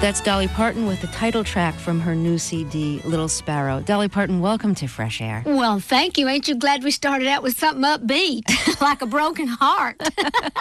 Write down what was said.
That's Dolly Parton with the title track from her new CD, Little Sparrow. Dolly Parton, welcome to Fresh Air. Well, thank you. Ain't you glad we started out with something upbeat, like a broken heart?